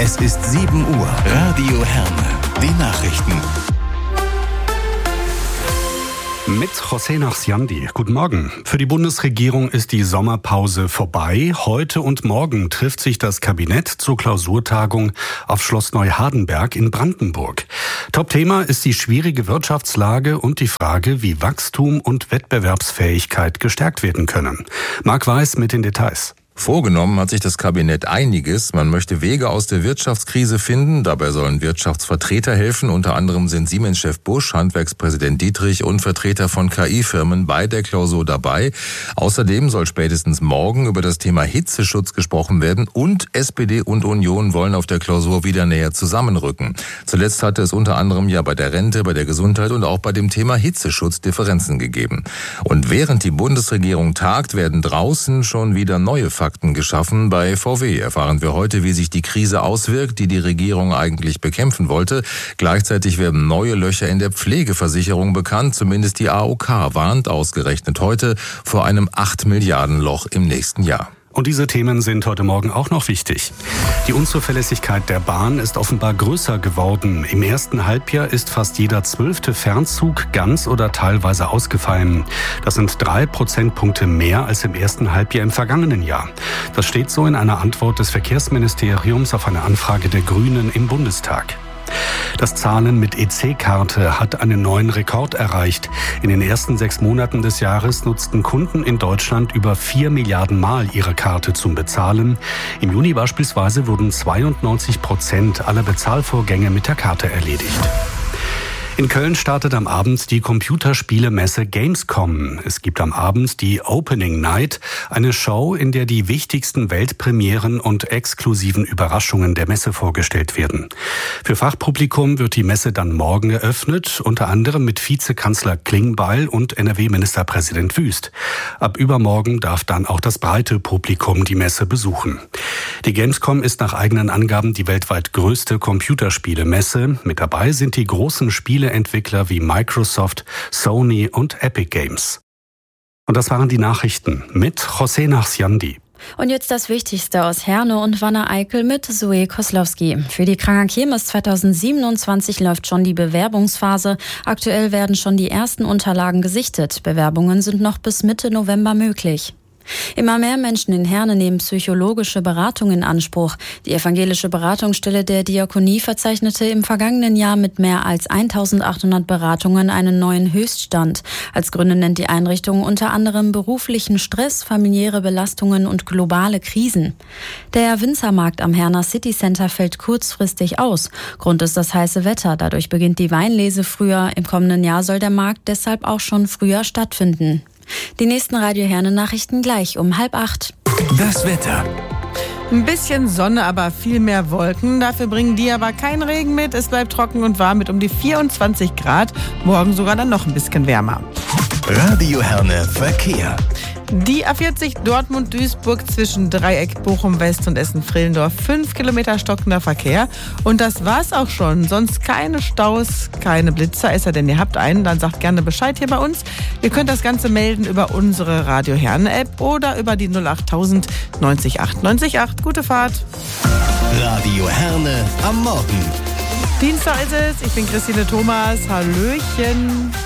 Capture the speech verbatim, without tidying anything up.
Es ist sieben Uhr. Radio Herne. Die Nachrichten. Mit José Nachsiandi. Guten Morgen. Für die Bundesregierung ist die Sommerpause vorbei. Heute und morgen trifft sich das Kabinett zur Klausurtagung auf Schloss Neuhardenberg in Brandenburg. Topthema ist die schwierige Wirtschaftslage und die Frage, wie Wachstum und Wettbewerbsfähigkeit gestärkt werden können. Marc Weiß mit den Details. Vorgenommen hat sich das Kabinett einiges. Man möchte Wege aus der Wirtschaftskrise finden. Dabei sollen Wirtschaftsvertreter helfen. Unter anderem sind Siemens-Chef Busch, Handwerkspräsident Dietrich und Vertreter von K I-Firmen bei der Klausur dabei. Außerdem soll spätestens morgen über das Thema Hitzeschutz gesprochen werden. Und S P D und Union wollen auf der Klausur wieder näher zusammenrücken. Zuletzt hatte es unter anderem ja bei der Rente, bei der Gesundheit und auch bei dem Thema Hitzeschutz Differenzen gegeben. Und während die Bundesregierung tagt, werden draußen schon wieder neue Fakten geschaffen. Bei V W erfahren wir heute, wie sich die Krise auswirkt, die die Regierung eigentlich bekämpfen wollte. Gleichzeitig werden neue Löcher in der Pflegeversicherung bekannt. Zumindest die A O K warnt ausgerechnet heute vor einem acht Milliarden Loch im nächsten Jahr. Und diese Themen sind heute Morgen auch noch wichtig. Die Unzuverlässigkeit der Bahn ist offenbar größer geworden. Im ersten Halbjahr ist fast jeder zwölfte Fernzug ganz oder teilweise ausgefallen. Das sind drei Prozentpunkte mehr als im ersten Halbjahr im vergangenen Jahr. Das steht so in einer Antwort des Verkehrsministeriums auf eine Anfrage der Grünen im Bundestag. Das Zahlen mit E C-Karte hat einen neuen Rekord erreicht. In den ersten sechs Monaten des Jahres nutzten Kunden in Deutschland über vier Milliarden Mal ihre Karte zum Bezahlen. Im Juni beispielsweise wurden zweiundneunzig Prozent aller Bezahlvorgänge mit der Karte erledigt. In Köln startet am Abend die Computerspielemesse Gamescom. Es gibt am Abend die Opening Night, eine Show, in der die wichtigsten Weltpremieren und exklusiven Überraschungen der Messe vorgestellt werden. Für Fachpublikum wird die Messe dann morgen eröffnet, unter anderem mit Vizekanzler Klingbeil und N R W-Ministerpräsident Wüst. Ab übermorgen darf dann auch das breite Publikum die Messe besuchen. Die Gamescom ist nach eigenen Angaben die weltweit größte Computerspielemesse. Mit dabei sind die großen Spiele Entwickler wie Microsoft, Sony und Epic Games. Und das waren die Nachrichten mit José Nachsiandi. Und jetzt das Wichtigste aus Herne und Wanne-Eickel mit Zoe Koslowski. Für die Kranger Kirmes zweitausendsiebenundzwanzig läuft schon die Bewerbungsphase. Aktuell werden schon die ersten Unterlagen gesichtet. Bewerbungen sind noch bis Mitte November möglich. Immer mehr Menschen in Herne nehmen psychologische Beratung in Anspruch. Die evangelische Beratungsstelle der Diakonie verzeichnete im vergangenen Jahr mit mehr als eintausendachthundert Beratungen einen neuen Höchststand. Als Gründe nennt die Einrichtung unter anderem beruflichen Stress, familiäre Belastungen und globale Krisen. Der Winzermarkt am Herner City Center fällt kurzfristig aus. Grund ist das heiße Wetter. Dadurch beginnt die Weinlese früher. Im kommenden Jahr soll der Markt deshalb auch schon früher stattfinden. Die nächsten Radio Herne Nachrichten gleich um halb acht. Das Wetter. Ein bisschen Sonne, aber viel mehr Wolken. Dafür bringen die aber keinen Regen mit. Es bleibt trocken und warm mit um die vierundzwanzig Grad. Morgen sogar dann noch ein bisschen wärmer. Radio Herne Verkehr. Die A vierzig Dortmund-Duisburg zwischen Dreieck Bochum-West und Essen-Frillendorf. Fünf Kilometer stockender Verkehr. Und das war's auch schon. Sonst keine Staus, keine Blitzer. Es sei denn, ihr habt einen, dann sagt gerne Bescheid hier bei uns. Ihr könnt das Ganze melden über unsere Radio Herne-App oder über die null achttausend neunzig acht neunzig acht. Gute Fahrt. Radio Herne am Morgen. Dienstag ist es. Ich bin Christine Thomas. Hallöchen.